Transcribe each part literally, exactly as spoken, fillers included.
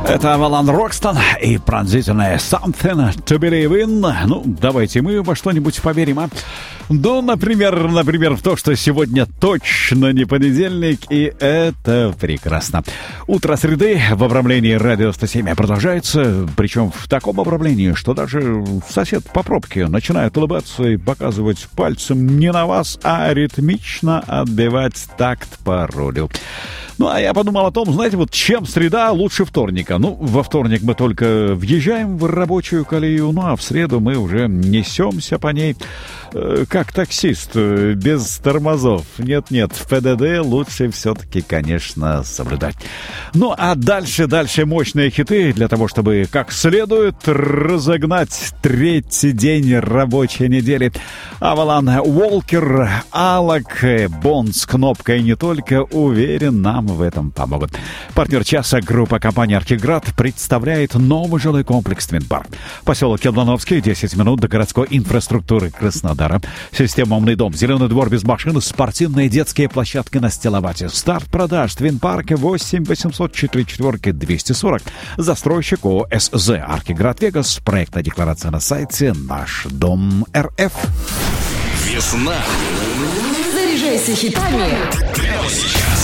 Это Авалон Рокстон и пронзительное Something to Believe in. Ну, давайте мы во что-нибудь поверим, а? Ну, например, например, в то, что сегодня точно не понедельник, и это прекрасно. Утро среды в обрамлении радио сто семь продолжается, причем в таком обрамлении, что даже сосед по пробке начинает улыбаться и показывать пальцем не на вас, а ритмично отбивать такт по рулю. Ну, а я подумал о том, знаете, вот чем среда лучше вторника. Ну, во вторник мы только въезжаем в рабочую колею, ну, а в среду мы уже несемся по ней, э, как таксист, э, без тормозов. Нет-нет, в ПДД лучше все-таки, конечно, соблюдать. Ну, а дальше, дальше мощные хиты для того, чтобы как следует разогнать третий день рабочей недели. Авалон Уолкер, Алак, Бонд с кнопкой не только, уверен, нам в этом помогут. Партнер часа, группа компании «Архиград» представляет новый жилой комплекс «Твинпарк». Поселок Яблоновский, десять минут до городской инфраструктуры Краснодара. Система «Умный дом», зеленый двор без машин, спортивные детские площадки на Стиловате. Старт продаж «Твинпарка» восемь восемьсот четыре четыре двести сорок. Застройщик ООО СЗ «Архиград Вегас». Проектная декларация на сайте «Наш дом РФ». Весна. Заряжайся хитами. Прямо сейчас.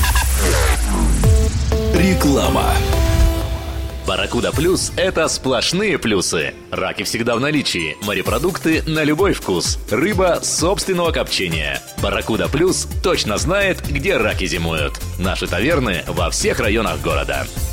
Реклама. Барракуда Плюс – это сплошные плюсы. Раки всегда в наличии, морепродукты на любой вкус, рыба собственного копчения. Барракуда Плюс точно знает, где раки зимуют. Наши таверны во всех районах города.